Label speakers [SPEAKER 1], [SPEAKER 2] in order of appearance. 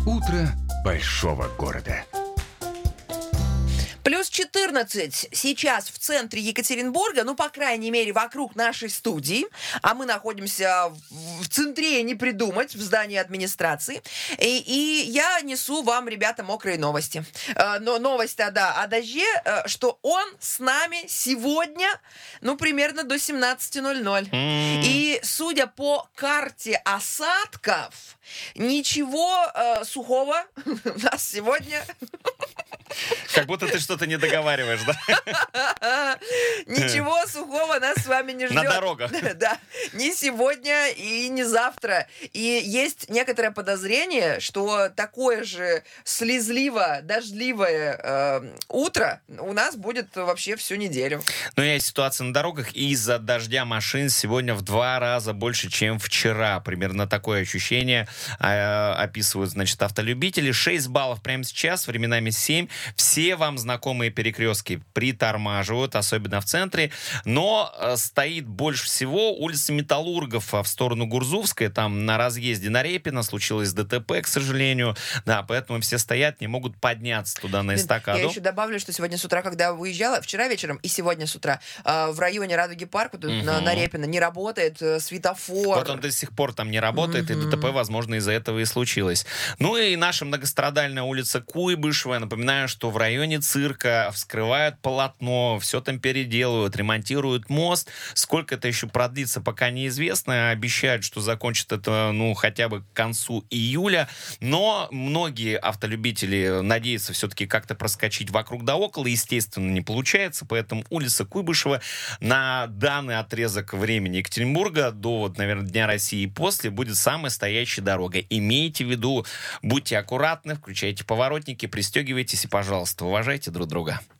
[SPEAKER 1] Утро большого города.
[SPEAKER 2] Плюс 14 сейчас в центре Екатеринбурга, ну, по крайней мере, вокруг нашей студии, а мы находимся в центре, не придумать, в здании администрации, и я несу вам, ребята, мокрые новости. Но новость о дожде, что он с нами сегодня, ну, примерно до 17:00. И, судя по карте осадков, ничего сухого у нас сегодня...
[SPEAKER 3] Как будто ты что-то не договариваешь, да?
[SPEAKER 2] Ничего сухого нас с вами не ждет.
[SPEAKER 3] На дорогах.
[SPEAKER 2] Да, ни сегодня и не завтра. И есть некоторое подозрение, что такое же слезливо-дождливое утро у нас будет вообще всю неделю.
[SPEAKER 3] Но есть ситуация на дорогах, и из-за дождя машин сегодня в 2 раза больше, чем вчера. Примерно такое ощущение описывают, значит, автолюбители. 6 баллов прямо сейчас, временами 7. Все вам знакомые перекрестки притормаживают, особенно в центре. Но стоит больше всего улица Металлургов в сторону Гурзувской. Там на разъезде на Репино случилось ДТП, к сожалению. Да, поэтому все стоят, не могут подняться туда на эстакаду.
[SPEAKER 2] Я еще добавлю, что сегодня с утра, когда выезжала, вчера вечером и сегодня с утра, в районе Радуги Парк, на Репино, не работает светофор.
[SPEAKER 3] Вот он до сих пор там не работает, и ДТП, возможно, из-за этого и случилось. Ну и наша многострадальная улица Куйбышева. Напоминаю, что в районе цирка вскрывают полотно, все там переделывают, ремонтируют мост. Сколько это еще продлится, пока неизвестно. Обещают, что закончат это, ну, хотя бы к концу июля. Но многие автолюбители надеются все-таки как-то проскочить вокруг да около. Естественно, не получается, поэтому улица Куйбышева на данный отрезок времени Екатеринбурга до, вот, наверное, Дня России и после будет самой стоящей дорогой. Имейте в виду, будьте аккуратны, включайте поворотники, пристегивайтесь и, пожалуйста, уважайте друг друга.